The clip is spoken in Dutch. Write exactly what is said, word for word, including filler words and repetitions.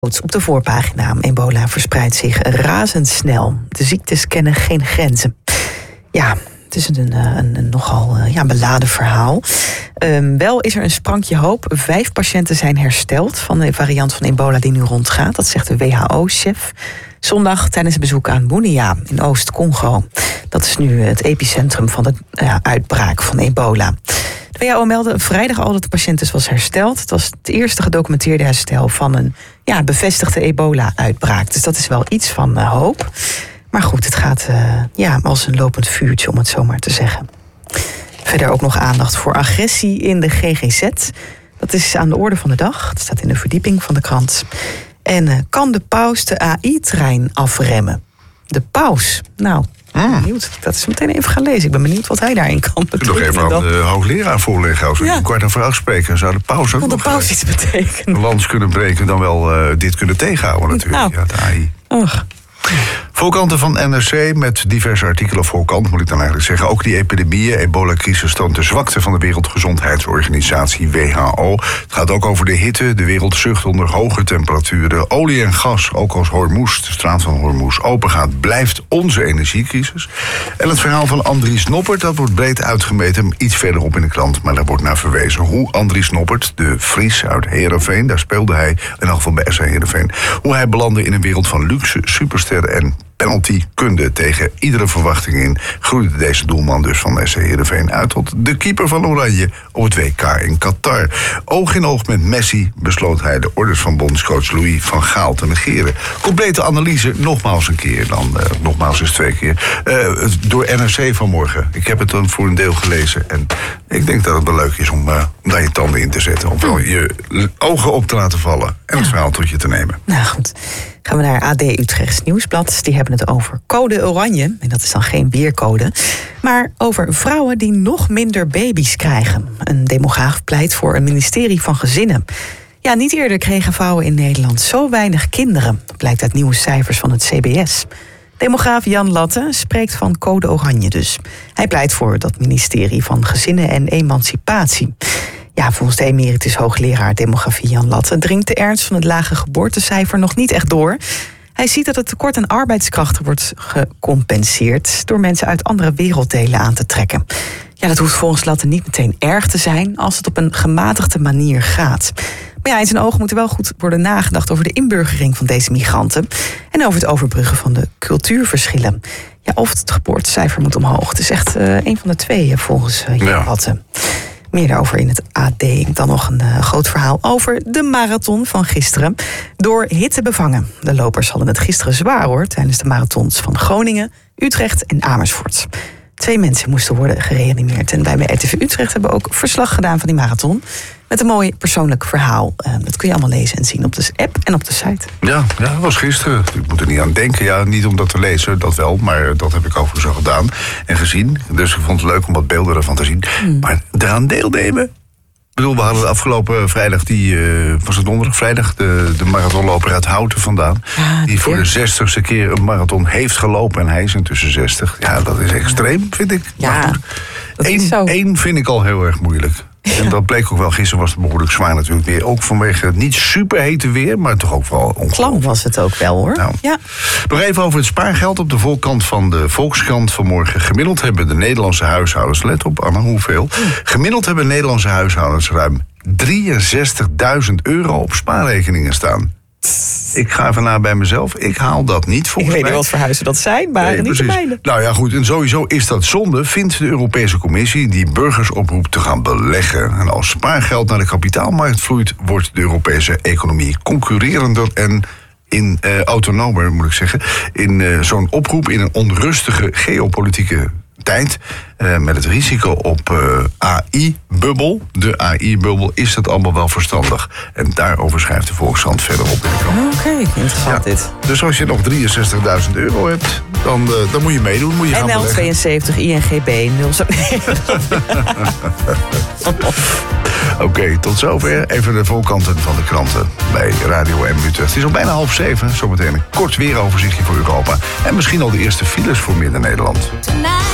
Op de voorpagina. Ebola verspreidt zich razendsnel. De ziektes kennen geen grenzen. Ja, het is een, een, een nogal ja, beladen verhaal. Um, wel is er een sprankje hoop. Vijf patiënten zijn hersteld van de variant van ebola die nu rondgaat. Dat zegt de W H O-chef. Zondag tijdens een bezoek aan Bunia in Oost-Congo. Dat is nu het epicentrum van de ja, uitbraak van ebola. De W H O meldde vrijdag al dat de patiënt dus was hersteld. Het was het eerste gedocumenteerde herstel van een ja, bevestigde ebola-uitbraak. Dus dat is wel iets van uh, hoop. Maar goed, het gaat uh, ja, als een lopend vuurtje, om het zo maar te zeggen. Verder ook nog aandacht voor agressie in de G G Z. Dat is aan de orde van de dag. Het staat in de verdieping van de krant. En uh, kan de paus de A I-trein afremmen? De paus? Nou, ik ben benieuwd. Dat is meteen even gaan lezen. Ik ben benieuwd wat hij daarin kan betekenen. Nog even aan de hoogleraar voorleggen. Als we ja. een kwart over acht spreken, zou de paus ook kan de nog paus iets betekenen? Een lans kunnen breken, dan wel uh, dit kunnen tegenhouden natuurlijk. Nou. Ja, de A I. Och. Voorkanten van N R C met diverse artikelen voorkant, moet ik dan eigenlijk zeggen. Ook die epidemieën, ebola-crisis toont de zwakte van de Wereldgezondheidsorganisatie W H O. Het gaat ook over de hitte, de wereld zucht onder hoge temperaturen. Olie en gas, ook als Hormuz, de straat van Hormuz, opengaat, blijft onze energiecrisis. En het verhaal van Andries Noppert, dat wordt breed uitgemeten, iets verderop in de krant, maar daar wordt naar verwezen. Hoe Andries Noppert, de Fries uit Heerenveen, daar speelde hij, in elk geval bij S C Heerenveen, hoe hij belandde in een wereld van luxe, supersterren en penaltykunde tegen iedere verwachting in, groeide deze doelman dus van S C Heerenveen uit tot de keeper van Oranje op het W K in Qatar. Oog in oog met Messi besloot hij de orders van bondscoach Louis van Gaal te negeren. Complete analyse, nogmaals een keer, dan uh, nogmaals eens twee keer, uh, door N R C vanmorgen. Ik heb het dan voor een deel gelezen en ik denk dat het wel leuk is om, uh, om daar je tanden in te zetten, om wel je ogen op te laten vallen en het verhaal tot je te nemen. Nou goed. Gaan we naar A D Utrechts Nieuwsblad. Die hebben het over code oranje. En dat is dan geen weercode. Maar over vrouwen die nog minder baby's krijgen. Een demograaf pleit voor een ministerie van Gezinnen. Ja, niet eerder kregen vrouwen in Nederland zo weinig kinderen. Dat blijkt uit nieuwe cijfers van het C B S. Demograaf Jan Latte spreekt van code oranje dus. Hij pleit voor dat ministerie van Gezinnen en Emancipatie. Ja, volgens de emeritus hoogleraar demografie Jan Latte dringt de ernst van het lage geboortecijfer nog niet echt door. Hij ziet dat het tekort aan arbeidskrachten wordt gecompenseerd door mensen uit andere werelddelen aan te trekken. Ja, dat hoeft volgens Latte niet meteen erg te zijn als het op een gematigde manier gaat. Maar ja, in zijn ogen moet er wel goed worden nagedacht over de inburgering van deze migranten en over het overbruggen van de cultuurverschillen. Ja, of het geboortecijfer moet omhoog. Het is echt uh, een van de twee volgens uh, Jan Latte. Ja. Meer daarover in het A D. Dan nog een uh, groot verhaal over de marathon van gisteren. Door hitte bevangen. De lopers hadden het gisteren zwaar hoor, tijdens de marathons van Groningen, Utrecht en Amersfoort. Twee mensen moesten worden gereanimeerd. En wij bij R T V Utrecht hebben ook verslag gedaan van die marathon. Met een mooi persoonlijk verhaal. Uh, dat kun je allemaal lezen en zien op de app en op de site. Ja, ja, dat was gisteren. Ik moet er niet aan denken. Ja, niet om dat te lezen, dat wel. Maar dat heb ik overigens al gedaan en gezien. Dus ik vond het leuk om wat beelden ervan te zien. Hmm. Maar eraan deelnemen? Ik bedoel, we hadden de afgelopen vrijdag, die, uh, was het donderdag, vrijdag, de, de marathonloper uit Houten vandaan. Ja, die voor de zestigste keer een marathon heeft gelopen. En hij is intussen zestig. Ja, dat is extreem, vind ik. Ja, Eén, één vind ik al heel erg moeilijk. En dat bleek ook wel. Gisteren was het behoorlijk zwaar natuurlijk weer. Ook vanwege het niet superhete weer, maar toch ook wel ongelooflijk. Klam was het ook wel hoor. Nou, ja. Nog even over het spaargeld op de voorkant van de Volkskrant vanmorgen. Gemiddeld hebben de Nederlandse huishoudens, let op Anne, hoeveel? Gemiddeld hebben Nederlandse huishoudens ruim drieënzestigduizend euro op spaarrekeningen staan. Ik ga even na bij mezelf. Ik haal dat niet volgens mij. Ik weet mij. niet wat voor huizen dat zijn, maar nee, niet de mijne. Nou ja, goed. En sowieso is dat zonde, vindt de Europese Commissie, die burgers oproept te gaan beleggen. En als spaargeld naar de kapitaalmarkt vloeit, wordt de Europese economie concurrerender en in uh, autonomer, moet ik zeggen. In uh, zo'n oproep in een onrustige geopolitieke tijd, uh, met het risico op uh, A I-bubbel, de A I-bubbel, is dat allemaal wel verstandig. En daarover schrijft de Volkskrant verderop in de krant. Oké, okay, interessant ja. dit. Dus als je nog drieënzestigduizend euro hebt, dan, uh, dan moet je meedoen. Moet je gaan N L tweeënzeventig, I N G B, nul. Oké, okay, tot zover. Even de voorkanten van de kranten bij Radio M Utrecht. Het is al bijna half zeven. Zometeen een kort weeroverzichtje voor Europa. En misschien al de eerste files voor Midden-Nederland.